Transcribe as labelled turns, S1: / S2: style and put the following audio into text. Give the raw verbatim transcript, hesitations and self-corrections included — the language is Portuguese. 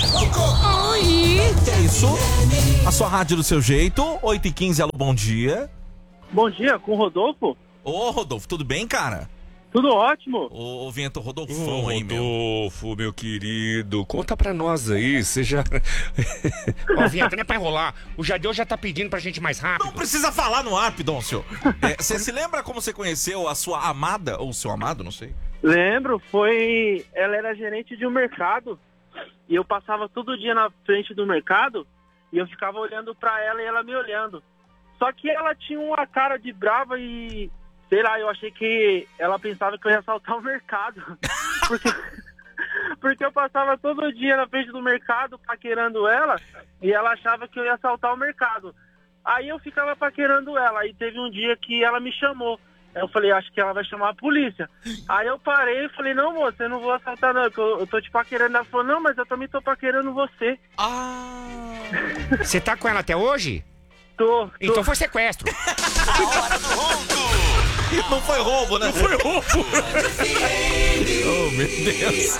S1: Oi. É isso? A sua rádio do seu jeito. oito e quinze, alô, bom dia.
S2: Bom dia, com o Rodolfo?
S1: Ô, Rodolfo, tudo bem, cara?
S2: Tudo ótimo.
S1: Ô, Vento, Rodolfão
S3: Ô,
S1: aí, meu.
S3: Rodolfo, meu querido, conta pra nós aí, você já...
S4: Ó, Vieta, não é pra enrolar. O Jadeu já tá pedindo pra gente mais rápido.
S1: Não precisa falar no ar, Pidoncio. É, você se lembra como você conheceu a sua amada, ou o seu amado, não sei?
S2: Lembro, foi... Ela era gerente de um mercado e eu passava todo dia na frente do mercado e eu ficava olhando pra ela e ela me olhando. Só que ela tinha uma cara de brava e... Sei lá, eu achei que ela pensava que eu ia assaltar o mercado. Porque, porque eu passava todo dia na frente do mercado paquerando ela e ela achava que eu ia assaltar o mercado. Aí eu ficava paquerando ela. Aí teve um dia que ela me chamou. Aí eu falei, acho que ela vai chamar a polícia. Aí eu parei e falei, não, moça, eu não vou assaltar não, porque eu, eu tô te paquerando. Ela falou, não, mas eu também tô paquerando você.
S1: Ah...
S4: Você tá com ela até hoje?
S2: Tô, tô.
S4: Então foi sequestro.
S1: Não foi roubo, né?
S3: Foi roubo.
S1: Oh, meu Deus.